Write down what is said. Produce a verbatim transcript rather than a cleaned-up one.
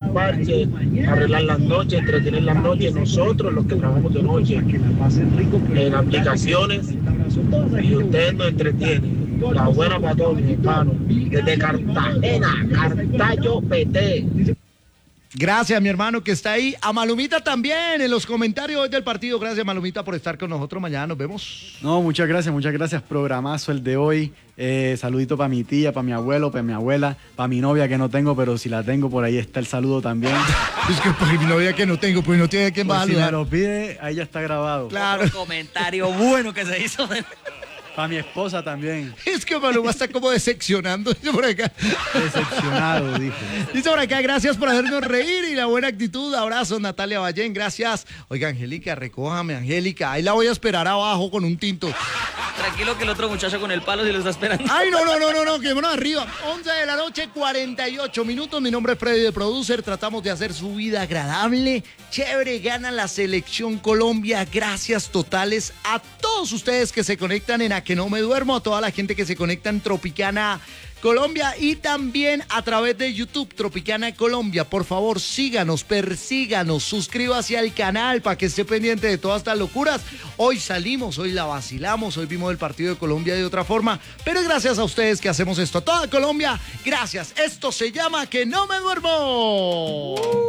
parche, arreglar las noches, entretener las noches, nosotros los que trabajamos de noche en aplicaciones, y ustedes nos entretienen. La buena para todos, mis hermanos. Desde Cartagena, Cartayo P T. Gracias, mi hermano, que está ahí. A Malumita también, en los comentarios hoy del partido. Gracias, Malumita, por estar con nosotros. Mañana nos vemos. No, muchas gracias, muchas gracias. Programazo el de hoy. Eh, saludito para mi tía, para mi abuelo, para mi abuela, para mi novia que no tengo, pero si la tengo, por ahí está el saludo también. Es que para mi novia que no tengo, pues no tiene que Pues más si me saludar. lo pide, ahí ya está grabado. Claro. Otro comentario bueno que se hizo. Para mi esposa también. Es que Maluma está como decepcionando. Dice por acá. Decepcionado, dijo. Dice por acá, gracias por hacernos reír y la buena actitud. Abrazos, Natalia Ballén, gracias. Oiga, Angélica, recójame, Angélica. Ahí la voy a esperar abajo con un tinto. Tranquilo que el otro muchacho con el palo sí lo está esperando. Ay, no, no, no, no, no, quedémonos arriba. once de la noche, cuarenta y ocho minutos. Mi nombre es Freddy de Producer. Tratamos de hacer su vida agradable. Chévere, gana la selección Colombia. Gracias totales a todos ustedes que se conectan en A Que No Me Duermo, a toda la gente que se conecta en Tropicana Colombia y también a través de YouTube, Tropicana Colombia. Por favor, síganos, persíganos, suscríbase al canal para que esté pendiente de todas estas locuras. Hoy salimos, hoy la vacilamos, hoy vimos el partido de Colombia de otra forma, pero es gracias a ustedes que hacemos esto. Toda Colombia, gracias. Esto se llama Que No Me Duermo.